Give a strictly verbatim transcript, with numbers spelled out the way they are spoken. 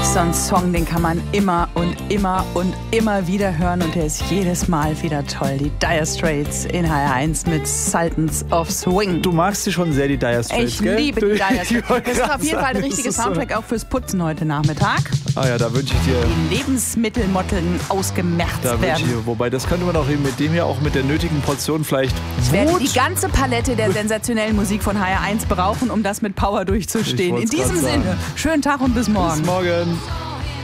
ist so ein Song, den kann man immer und immer und immer wieder hören und der ist jedes Mal wieder toll. Die Dire Straits in H R eins mit Sultans of Swing. Du magst sie schon sehr, die Dire Straits, Ich gell? liebe die Dire Ich Straits. Das ist auf jeden Fall der richtige so. Soundtrack auch fürs Putzen heute Nachmittag. Ah ja, da wünsche ich dir... Die Lebensmittelmotteln ausgemerzt Da wünsche werden. ich dir, wobei, das könnte man auch eben mit dem hier auch mit der nötigen Portion vielleicht Ich werde Wut. die ganze Palette der sensationellen Musik von H R eins brauchen, um das mit Power durchzustehen. Ich In wollt's diesem grad sagen. Sinne, schönen Tag und bis morgen. Bis morgen.